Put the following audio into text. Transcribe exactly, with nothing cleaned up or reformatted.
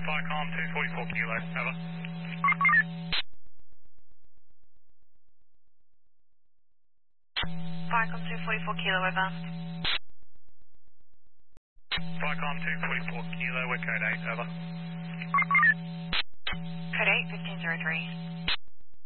Vicom two forty-four kilo, over. Vicom two forty-four kilo, over. Vicom two forty-four kilo, we're code eight, over. Code eight, fifteen zero three.